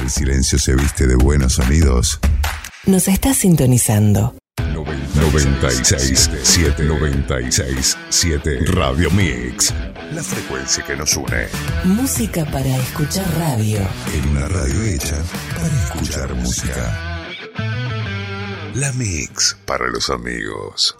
silencio se viste de buenos sonidos. Nos está sintonizando. 96.7 Radio Mix. La frecuencia que nos une. Música para escuchar radio. En una radio hecha para escuchar música. La Mix para los amigos.